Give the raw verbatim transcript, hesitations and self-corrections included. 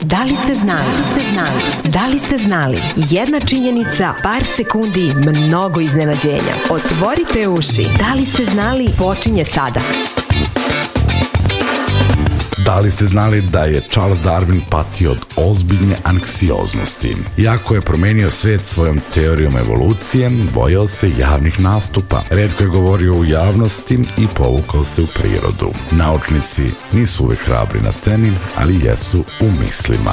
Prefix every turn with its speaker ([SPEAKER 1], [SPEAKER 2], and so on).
[SPEAKER 1] Da li ste znali? Da li ste znali? Da li ste znali? Jedna činjenica, par sekundi, mnogo iznenađenja. Otvorite uši. Da li ste znali? Počinje sada.
[SPEAKER 2] Da li ste znali da je Charles Darwin patio od ozbiljne anksioznosti? Iako je promenio svet svojom teorijom evolucije, bojao se javnih nastupa. Retko je govorio u javnosti i povukao se u prirodu. Naučnici nisu uvek hrabri na sceni, ali jesu u mislima.